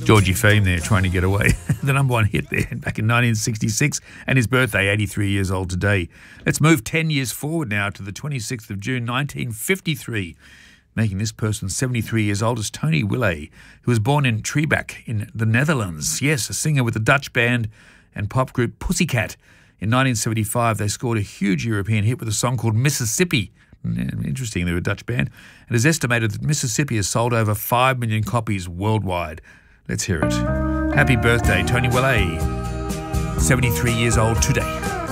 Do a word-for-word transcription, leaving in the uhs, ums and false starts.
Georgie Fame there trying to get away. The number one hit there back in nineteen sixty-six, and his birthday, eighty-three years old today. Let's move ten years forward now to the twenty-sixth of June, nineteen fifty-three. Making this person seventy-three years old is Tony Willey, who was born in Triebach in the Netherlands. Yes, a singer with the Dutch band and pop group Pussycat. In nineteen seventy-five, they scored a huge European hit with a song called Mississippi. Interesting, they're a Dutch band. It is estimated that Mississippi has sold over five million copies worldwide. Let's hear it. Happy birthday, Tony Willey, seventy-three years old today.